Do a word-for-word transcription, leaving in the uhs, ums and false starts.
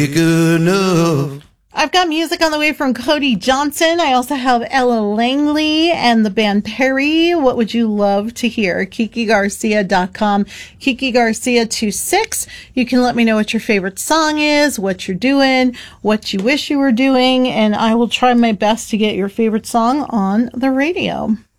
Good enough. I've got music on the way from Cody Johnson. I also have Ella Langley and the band Perry. What would you love to hear? Kiki Garcia dot com, Kiki Garcia twenty-six. You can let me know what your favorite song is, what you're doing, what you wish you were doing, and I will try my best to get your favorite song on the radio.